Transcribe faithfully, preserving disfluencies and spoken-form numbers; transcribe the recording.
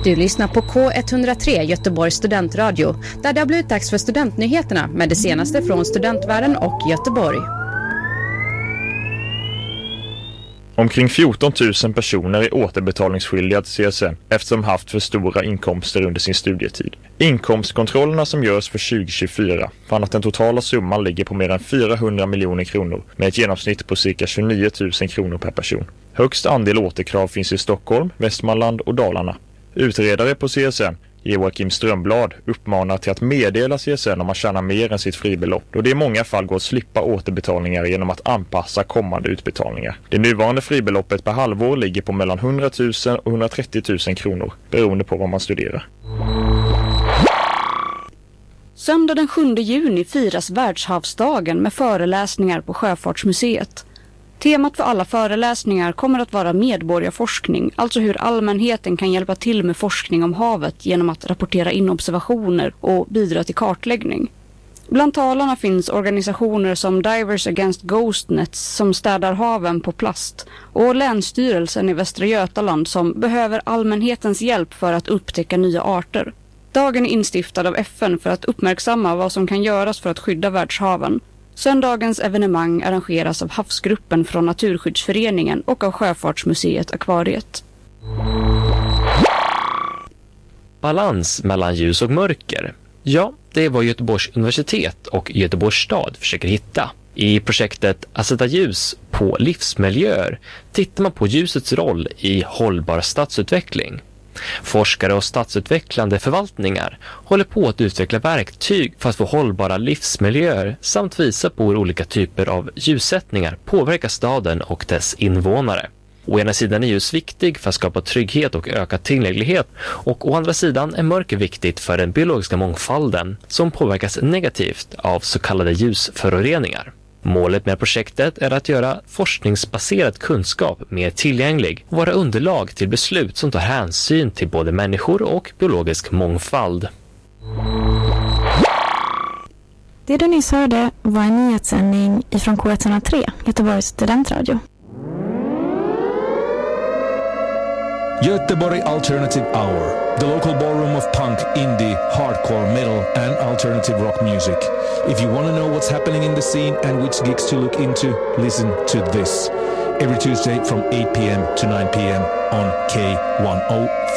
Du lyssnar på K ett noll tre Göteborgs studentradio, där det har blivit dags för studentnyheterna med det senaste från studentvärlden och Göteborg. Omkring fjorton tusen personer är återbetalningsskyldiga till C S N eftersom de haft för stora inkomster under sin studietid. Inkomstkontrollerna som görs för tjugo tjugofyra fann att den totala summan ligger på mer än fyrahundra miljoner kronor med ett genomsnitt på cirka tjugonio tusen kronor per person. Högst andel återkrav finns i Stockholm, Västmanland och Dalarna. Utredare på C S N, Joakim Strömblad, uppmanar till att meddela C S N om man tjänar mer än sitt fribelopp, då det i många fall går att slippa återbetalningar genom att anpassa kommande utbetalningar. Det nuvarande fribeloppet per halvår ligger på mellan hundra tusen och hundratrettio tusen kronor, beroende på vad man studerar. Söndag den sjunde juni firas Världshavsdagen med föreläsningar på Sjöfartsmuseet. Temat för alla föreläsningar kommer att vara medborgarforskning, alltså hur allmänheten kan hjälpa till med forskning om havet genom att rapportera in observationer och bidra till kartläggning. Bland talarna finns organisationer som Divers Against Ghost Nets som städar haven på plast och Länsstyrelsen i Västra Götaland som behöver allmänhetens hjälp för att upptäcka nya arter. Dagen är instiftad av F N för att uppmärksamma vad som kan göras för att skydda världshaven. Söndagens evenemang arrangeras av Havsgruppen från Naturskyddsföreningen och av Sjöfartsmuseet Akvariet. Balans mellan ljus och mörker. Ja, det är vad Göteborgs universitet och Göteborgs stad försöker hitta. I projektet Att sätta ljus på livsmiljöer tittar man på ljusets roll i hållbar stadsutveckling. Forskare och stadsutvecklande förvaltningar håller på att utveckla verktyg för att få hållbara livsmiljöer samt visa på hur olika typer av ljussättningar påverkar staden och dess invånare. Å ena sidan är ljus viktig för att skapa trygghet och öka tillgänglighet, och å andra sidan är mörker viktigt för den biologiska mångfalden som påverkas negativt av så kallade ljusföroreningar. Målet med projektet är att göra forskningsbaserad kunskap mer tillgänglig och vara underlag till beslut som tar hänsyn till både människor och biologisk mångfald. Det du nyss hörde var en nyhetssändning ifrån K ett noll tre, Göteborgs studentradio. Göteborg Alternative Hour, the local ballroom of punk, indie, hardcore, metal and alternative rock music. If you want to know what's happening in the scene and which gigs to look into, listen to this. Every Tuesday from eight p.m. to nine p.m. on K one oh